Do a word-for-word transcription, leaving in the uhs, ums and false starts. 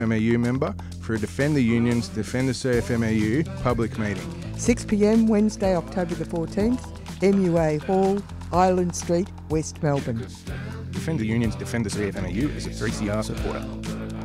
M A U member for a Defend the Unions, Defend the C F M A U public meeting. six p m Wednesday, October the fourteenth, M U A Hall, Island Street, West Melbourne. Defend the Unions, Defend the C F M A U is a three C R supporter.